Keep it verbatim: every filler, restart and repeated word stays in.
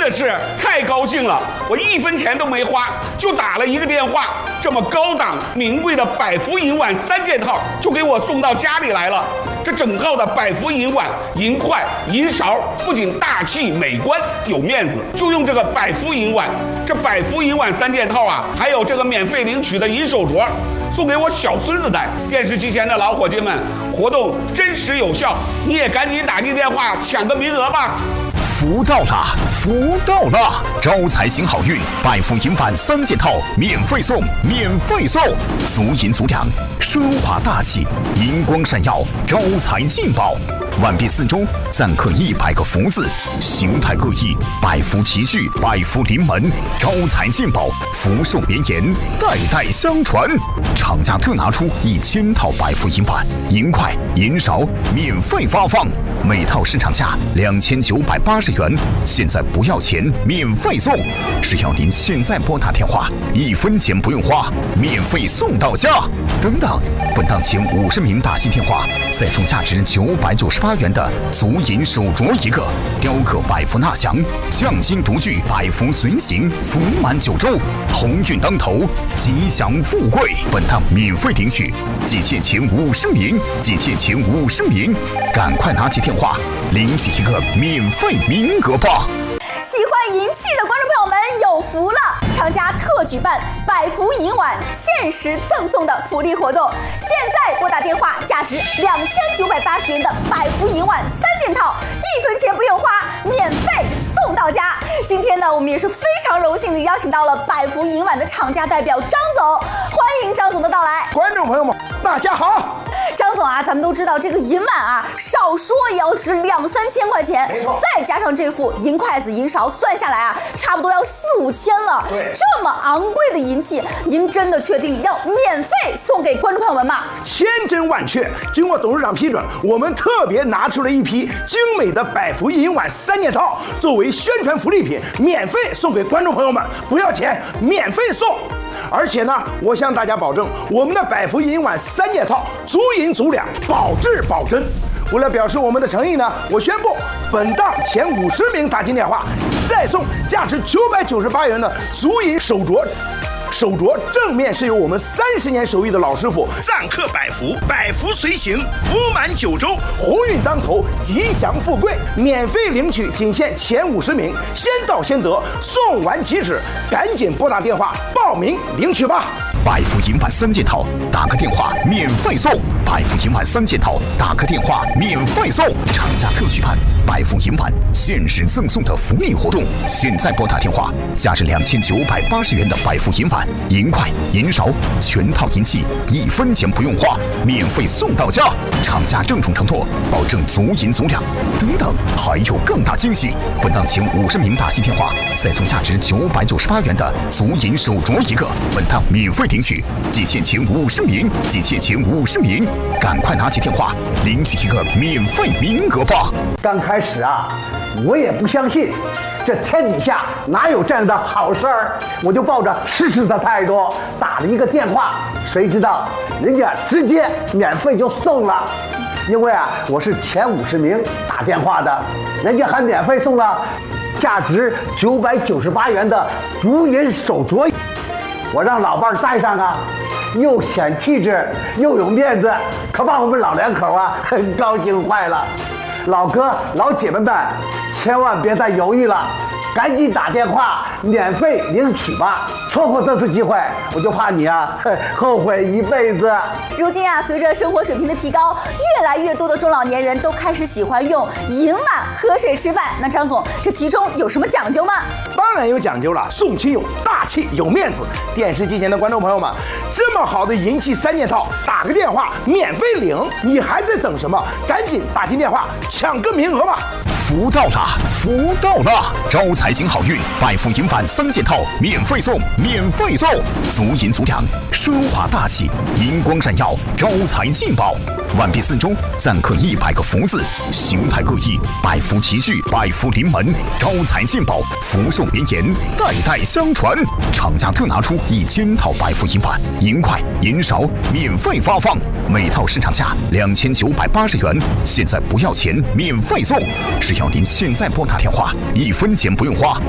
的是太高兴了，我一分钱都没花，就打了一个电话，这么高档名贵的百福银碗三件套就给我送到家里来了。这整套的百福银碗、银筷、银勺，不仅大气美观有面子，就用这个百福银碗。这百福银碗三件套啊，还有这个免费领取的银手镯，送给我小孙子戴。电视机前的老伙计们，活动真实有效，你也赶紧打进电话抢个名额吧。 福到了，福到了！招财行好运，百福银碗三件套免费送，免费送！足银足两，奢华大气，银光闪耀，招财进宝。碗壁四周錾刻一百个福字，形态各异，百福齐聚，百福临门，招财进宝，福寿绵延，代代相传。厂家特拿出一千套百福银碗、银筷、银勺，免费发放，每套市场价两千九百八十元，现在不要钱，免费送。只要您现在拨打电话，一分钱不用花，免费送到家。等等，本档前五十名打进电话，再送价值九百九十八元的足银手镯一个，雕刻百福纳祥，匠心独具，百福随行，福满九州，鸿运当头，吉祥富贵。本档免费领取，仅限前五十名，仅限前五十名，赶快拿起电话领取一个免费名额吧！ 喜欢银器的观众朋友们有福了！厂家特举办百福银碗限时赠送的福利活动，现在拨打电话，价值两千九百八十元的百福银碗三件套，一分钱不用花，免费送到家。今天呢，我们也是非常荣幸的邀请到了百福银碗的厂家代表张总，欢迎张总的到来。 观众朋友们，大家好。 张总啊，咱们都知道这个银碗啊，少说也要值两三千块钱， 没错， 再加上这副银筷子、银勺，算下来啊，差不多要四五千了。 对， 这么昂贵的银器，您真的确定要免费送给观众朋友们吗？ 千真万确，经过董事长批准，我们特别拿出了一批精美的百福银碗三件套，作为宣传福利品，免费送给观众朋友们，不要钱，免费送。而且呢，我向大家保证，我们的百福银碗三件套足银足两，保质保真。为了表示我们的诚意呢，我宣布本档前五十名打进电话，再送价值九百九十八元的足银手镯。手镯正面是由我们三十年手艺的老师傅錾刻百福，百福随行，福满九州，鸿运当头，吉祥富贵。免费领取，仅限前五十名，先到先得，送完即止，赶紧拨打电话报名领取吧。 百福银碗三件套，打个电话免费送。百福银碗三件套，打个电话免费送。厂家特举办百福银碗限时赠送的福利活动，现在拨打电话，价值两千九百八十元的百福银碗、银筷、银勺，全套银器一分钱不用花，免费送到家。厂家郑重承诺，保证足银足两。等等，还有更大惊喜！本档前五十名打进电话，再送价值九百九十八元的足银手镯一个。本档免费领取，仅限前五十名，仅限前五十名，赶快拿起电话领取一个免费名额吧！ 刚开始啊，我也不相信，这天底下哪有这样的好事儿？我就抱着试试的态度打了一个电话，谁知道人家直接免费就送了。因为啊，我是前五十名打电话的，人家还免费送了价值九百九十八元的足银手镯，我让老伴儿戴上啊，又显气质又有面子，可把我们老两口啊很高兴坏了。老哥老姐妹们，千万别再犹豫了，赶紧打电话免费领取吧！错过这次机会，我就怕你啊后悔一辈子。 如今啊，随着生活水平的提高，越来越多的中老年人都开始喜欢用银碗喝水吃饭。那张总，这其中有什么讲究吗？ 当然有讲究了，送亲有大气有面子。电视机前的观众朋友们，这么好的银器三件套，打个电话免费领，你还在等什么？赶紧打进电话抢个名额吧！ 福到了，福到了！招财行好运，百福银碗三件套免费送，免费送！足银足两，奢华大气，银光闪耀，招财进宝。碗壁四周錾刻一百个福字，形态各异，百福齐聚，百福临门，招财进宝，福寿绵延，代代相传。厂家特拿出一千套百福银碗、银筷、银勺，免费发放，每套市场价两千九百八十元，现在不要钱，免费送。只要您现在拨打电话，一分钱不用花。